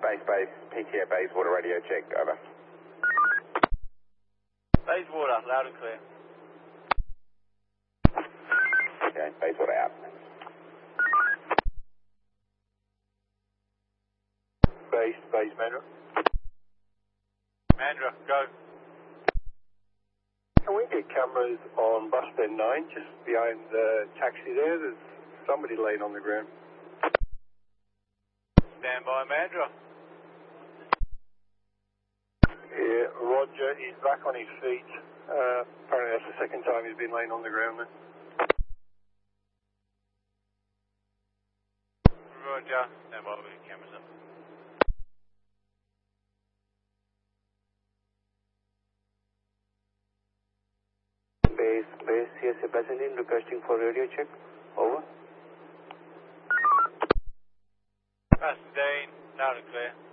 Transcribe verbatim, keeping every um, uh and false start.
Base, base, P T O Bayswater radio check, over. Bayswater, loud and clear. Okay, Bayswater out. Base, base, Mandra. Mandra, go. Can we get cameras on bus stand nine, just behind the taxi there? There's somebody laying on the ground. Stand by, Mandra. Yeah, Roger, he's back on his feet. Uh, apparently that's the second time he's been laying on the ground there. Roger, stand by with your cameras up. Base, base, C S A Battalion requesting for radio check, over. Pasadena, loud and clear.